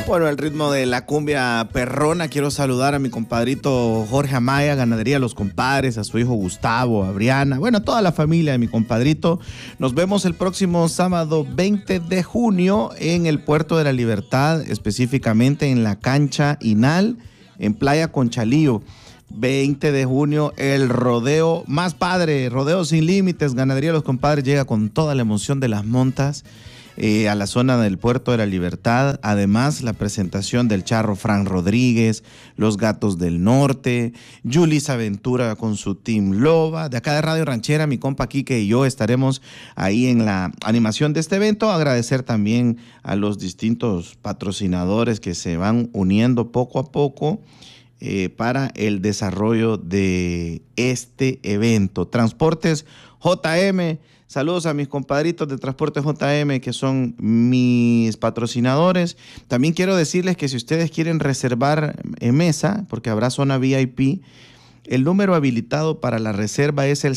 Bueno, al ritmo de la cumbia perrona, quiero saludar a mi compadrito Jorge Amaya, Ganadería Los Compadres, a su hijo Gustavo, a Briana, bueno, a toda la familia de mi compadrito. Nos vemos el próximo sábado 20 de junio en el Puerto de la Libertad, específicamente en la cancha Inal, en Playa Conchalío. 20 de junio, el rodeo más padre, rodeo sin límites. Ganadería Los Compadres llega con toda la emoción de las montas a la zona del Puerto de la Libertad. Además, la presentación del charro Fran Rodríguez, los Gatos del Norte, Yulis Aventura con su Team Loba. De acá de Radio Ranchera, mi compa Quique y yo estaremos ahí en la animación de este evento. Agradecer también a los distintos patrocinadores que se van uniendo poco a poco para el desarrollo de este evento. Transportes JM, saludos a mis compadritos de Transportes JM que son mis patrocinadores. También quiero decirles que si ustedes quieren reservar mesa, porque habrá zona VIP, el número habilitado para la reserva es el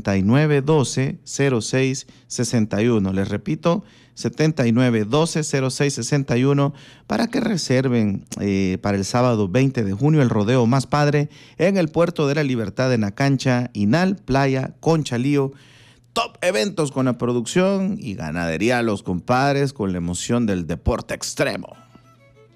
7912-0661. Les repito, 7912-0661 para que reserven para el sábado 20 de junio el rodeo más padre en el Puerto de la Libertad, en la cancha Inal, Playa Conchalío. Top eventos con la producción y Ganadería Los Compadres con la emoción del deporte extremo.